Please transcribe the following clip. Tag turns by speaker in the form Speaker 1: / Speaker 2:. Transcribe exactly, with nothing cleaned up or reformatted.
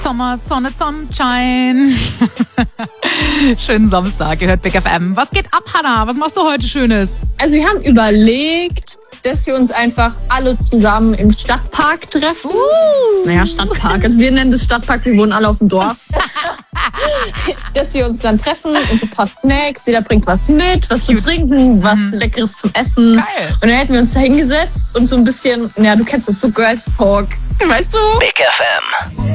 Speaker 1: Sommer, Sonne, Sonnenschein. Schönen Samstag, ihr hört Big F M. Was geht ab, Hannah? Was machst du heute Schönes?
Speaker 2: Also wir haben überlegt, dass wir uns einfach alle zusammen im Stadtpark treffen. Uh. Naja, Stadtpark. Also wir nennen das Stadtpark, wir wohnen alle auf dem Dorf. Dass wir uns dann treffen und so ein paar Snacks, jeder bringt was mit, was
Speaker 1: Cute.
Speaker 2: zu trinken, was
Speaker 1: Mhm.
Speaker 2: Leckeres zum Essen.
Speaker 1: Geil.
Speaker 2: Und dann hätten wir uns da hingesetzt und so ein bisschen, ja, du kennst das, so Girls Talk. Weißt du?
Speaker 3: Big F M.